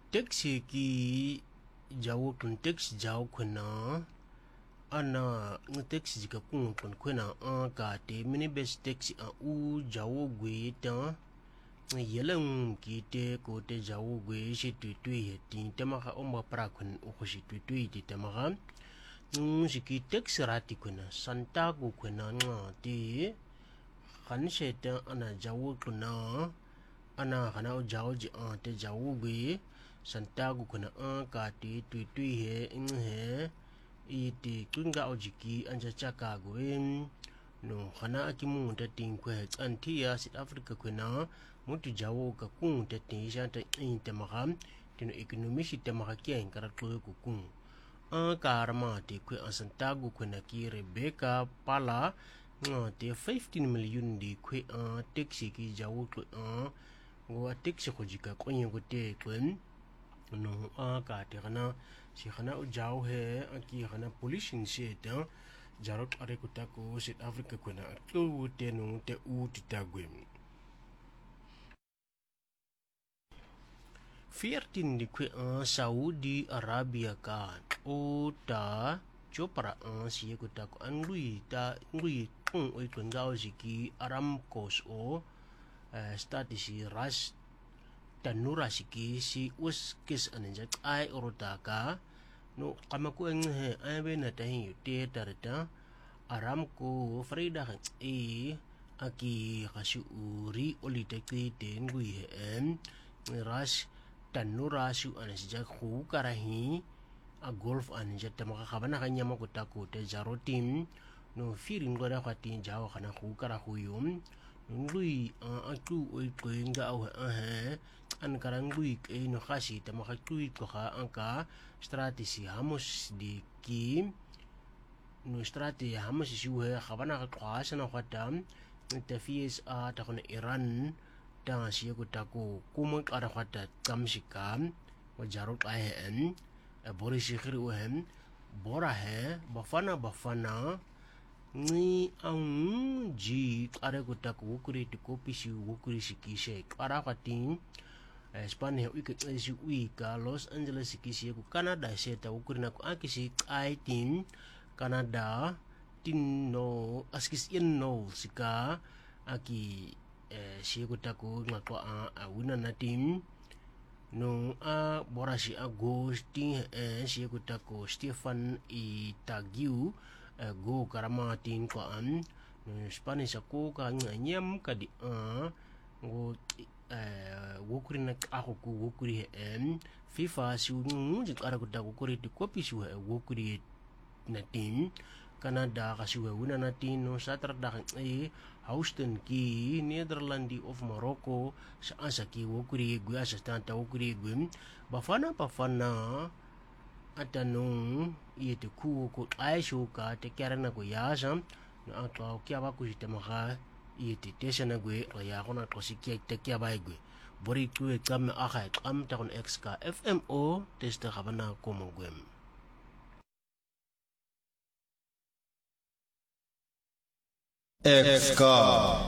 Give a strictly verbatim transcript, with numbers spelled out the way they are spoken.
taxi ki jawo kun taxi jawo kuna ana ng taxi ka kun kun kuna an ka te mini best taxi a u jawo gwe ta yelang ki te ko te jawo gwe shi tu tu he tin te maka o ma pra kun o ko shi tu tu ti te maka ng shi ki taxi rati kuna Santiago kuna nga te kan she ta ana jawo kuna ana kana o jawo ji an te jawo gwe Santiago kuna an ka te tu tu he ng he iti kunga ojiki anja chaka gwen no kana akimu ta tin kwe antia South Africa kuna mutu jawo ka kun ta tin shanta in te makam tino ekonomi shi te makakien kara kwe ku kun an karma te kwe an Santiago kuna ki Rebecca Pala nga te fifteen million di kwe an taxi ki jawo kwe an go taxi ko jika kwenye ko te kwen no an ka te kana si kana o jawo he aki kana policing se ta jarot are kutako South Africa kuna tu te no te u titagwem fourteen di kwe an Saudi Arabia ka o ta chopara an si kutako an lui ta lui kung oi kun gao siki Aramco o start si ras tanura siki si uskis anenjak ai orotaka no kamaku ang he abe na tahin yote tarita Aramco Frida kan e aki kasu uri olitekli ten gui hem ras tanura su anesjak khu karahi a golf anjat tamaka kabana kanya makutako te jarotim no firing goda khati jawo kana khu karahu yum lui aku oi koinga au he an karang lui ke no khasi tamaka kui ko kha anka strategi hamos di ki no strategi hamos su he khabana ka khasa na khatam interface a ta kon Iran ta si ko ta ko kuma ara khata kamsikam wa jarot ai en bori sikhri o hem bora he bafana bafana ni ang ji are ko ta ko kuri ti ko pisi wo kuri sikise ara khatin Spania wiki si wika Los Angeles kisi ku Canada seta ukurina ku akisi ai tin Canada tin no askis in no sika aki eh si ku taku ngako a una natin no a borasi agosti eh si ku taku Stefan Itagiu go karamatin ko an Spanish ako ka nyam kadi a go wokuri na ako ku wokuri em FIFA si unu jik ara kuda wokuri di kopi si wokuri na tin Canada kasi una na tin no sa tardakan e Houston ki Netherlands of Morocco sa asa ki wokuri gu asa tanta wokuri gu bafana bafana atanong ite ku ko ai shuka te kera na ko yasam na ato kya ba ku sitemaka iti tesa na gue kaya ako na ko si kya tekya ba gue bori ku ekam akay kam ta kon X K F M O testa ka ba na ko mongwem X K